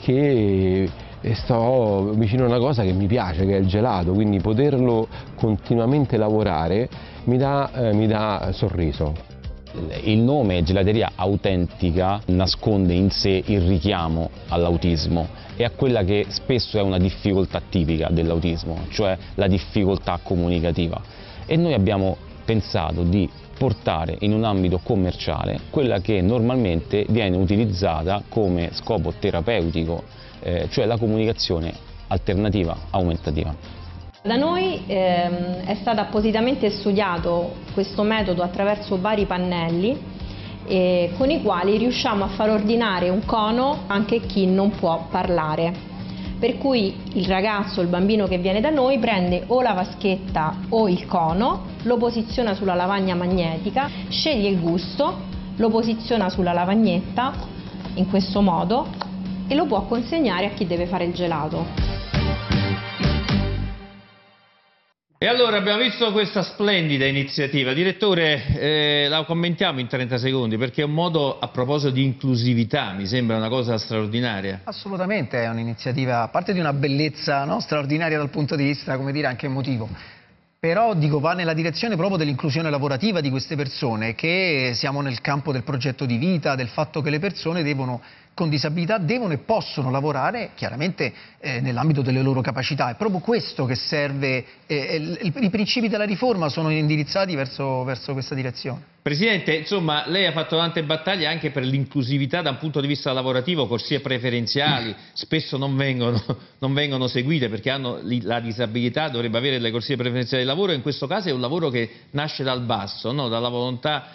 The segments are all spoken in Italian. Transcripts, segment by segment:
perché sto vicino a una cosa che mi piace, che è il gelato, quindi poterlo continuamente lavorare mi dà sorriso. Il nome Gelateria Autentica nasconde in sé il richiamo all'autismo e a quella che spesso è una difficoltà tipica dell'autismo, cioè la difficoltà comunicativa. E noi abbiamo pensato di portare in un ambito commerciale quella che normalmente viene utilizzata come scopo terapeutico, cioè la comunicazione alternativa aumentativa. Da noi è stato appositamente studiato questo metodo attraverso vari pannelli con i quali riusciamo a far ordinare un cono anche a chi non può parlare. Per cui il ragazzo, il bambino che viene da noi prende o la vaschetta o il cono, lo posiziona sulla lavagna magnetica, sceglie il gusto, lo posiziona sulla lavagnetta in questo modo e lo può consegnare a chi deve fare il gelato. E allora abbiamo visto questa splendida iniziativa. Direttore, la commentiamo in 30 secondi perché è un modo, a proposito di inclusività, mi sembra una cosa straordinaria. Assolutamente, è un'iniziativa, a parte di una bellezza, no, straordinaria dal punto di vista, come dire, anche emotivo. Però dico, va nella direzione proprio dell'inclusione lavorativa di queste persone, che siamo nel campo del progetto di vita, del fatto che le persone con disabilità devono e possono lavorare chiaramente nell'ambito delle loro capacità. È proprio questo che serve, i principi della riforma sono indirizzati verso questa direzione. Presidente, insomma, lei ha fatto tante battaglie anche per l'inclusività da un punto di vista lavorativo, corsie preferenziali, spesso non vengono seguite perché hanno la disabilità, dovrebbe avere le corsie preferenziali di lavoro, e in questo caso è un lavoro che nasce dal basso, no? Dalla volontà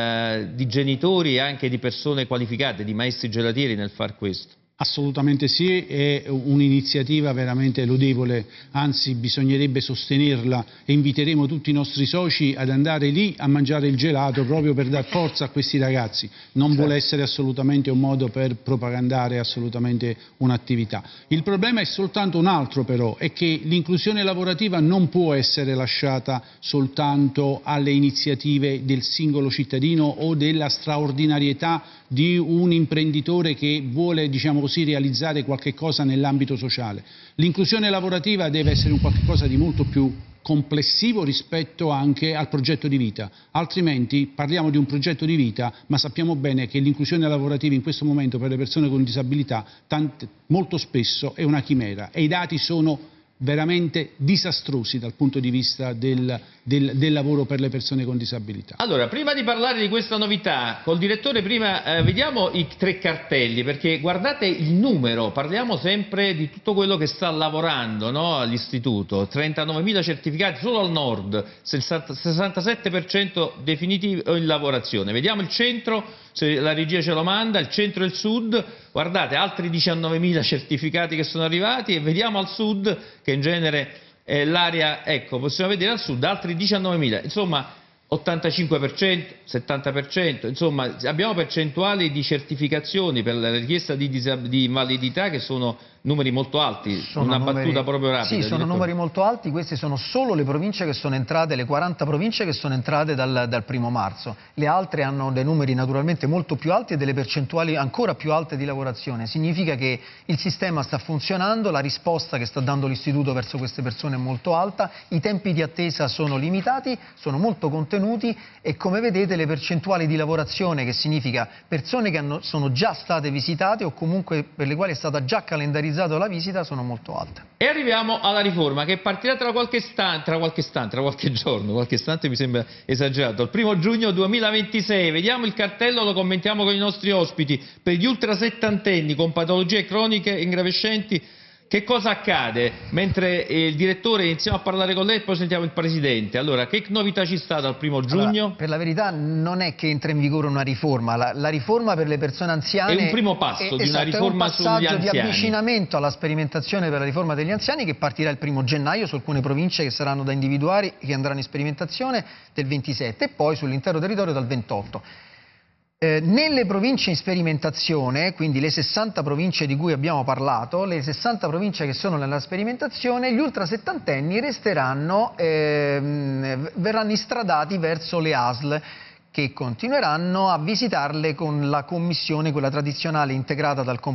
di genitori e anche di persone qualificate, di maestri gelatieri nel far questo. Assolutamente sì, è un'iniziativa veramente lodevole, anzi bisognerebbe sostenerla e inviteremo tutti i nostri soci ad andare lì a mangiare il gelato proprio per dar forza a questi ragazzi. Non vuole essere assolutamente un modo per propagandare assolutamente un'attività. Il problema è soltanto un altro però, è che l'inclusione lavorativa non può essere lasciata soltanto alle iniziative del singolo cittadino o della straordinarietà di un imprenditore che vuole, diciamo così, realizzare qualche cosa nell'ambito sociale. L'inclusione lavorativa deve essere un qualche cosa di molto più complessivo rispetto anche al progetto di vita, altrimenti parliamo di un progetto di vita ma sappiamo bene che l'inclusione lavorativa in questo momento per le persone con disabilità molto spesso è una chimera e i dati sono veramente disastrosi dal punto di vista del lavoro per le persone con disabilità. Allora, prima di parlare di questa novità, col direttore prima vediamo i 3 cartelli, perché guardate il numero, parliamo sempre di tutto quello che sta lavorando, no, all'istituto, 39.000 certificati solo al nord, 67% definitivo in lavorazione. Vediamo il centro, se la regia ce lo manda, il centro e il sud, guardate altri 19.000 certificati che sono arrivati, e vediamo al sud che in genere l'area, ecco, possiamo vedere al sud altri 19.000, insomma 85%, 70%, insomma abbiamo percentuali di certificazioni per la richiesta di invalidità che sono numeri molto alti, una battuta proprio rapida. Sì, sono numeri molto alti, queste sono solo le province che sono entrate, le 40 province che sono entrate dal 1° marzo, le altre hanno dei numeri naturalmente molto più alti e delle percentuali ancora più alte di lavorazione. Significa che il sistema sta funzionando, la risposta che sta dando l'istituto verso queste persone è molto alta, i tempi di attesa sono limitati, sono molto contenuti e come vedete le percentuali di lavorazione, che significa persone che sono già state visitate o comunque per le quali è stata già calendarizzata la visita, sono molto alte. E arriviamo alla riforma che partirà tra qualche giorno, qualche istante mi sembra esagerato, il 1° giugno 2026. Vediamo il cartello, lo commentiamo con i nostri ospiti. Per gli ultrasettantenni con patologie croniche ingravescenti, che cosa accade? Mentre il direttore iniziamo a parlare con lei e poi sentiamo il presidente. Allora, che novità ci sta dal 1° giugno? Allora, per la verità non è che entra in vigore una riforma, la riforma per le persone anziane è un primo passo di una riforma sugli anziani. È un passaggio di avvicinamento alla sperimentazione per la riforma degli anziani che partirà il 1° gennaio su alcune province che saranno da individuare, che andranno in sperimentazione del 27 e poi sull'intero territorio dal 28. Nelle province in sperimentazione, quindi le 60 province di cui abbiamo parlato, le 60 province che sono nella sperimentazione, gli ultrasettantenni resteranno, verranno istradati verso le ASL, che continueranno a visitarle con la commissione, quella tradizionale integrata dal